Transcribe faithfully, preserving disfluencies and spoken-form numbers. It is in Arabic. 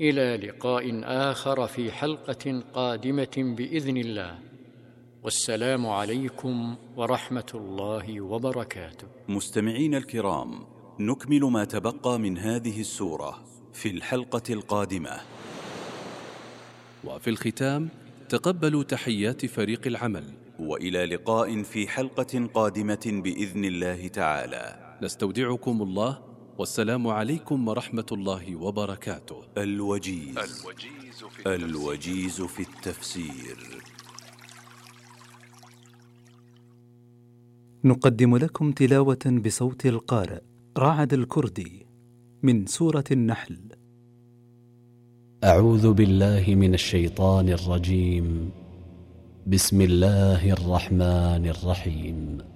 إلى لقاء آخر في حلقة قادمة بإذن الله، والسلام عليكم ورحمة الله وبركاته. مستمعين الكرام، نكمل ما تبقى من هذه السورة في الحلقة القادمة. وفي الختام تقبلوا تحيات فريق العمل، وإلى لقاء في حلقة قادمة بإذن الله تعالى. نستودعكم الله، والسلام عليكم ورحمة الله وبركاته. الوجيز الوجيز في التفسير, الوجيز في التفسير. نقدم لكم تلاوة بصوت القارئ رعد الكردي من سورة النحل. أعوذ بالله من الشيطان الرجيم. بسم الله الرحمن الرحيم.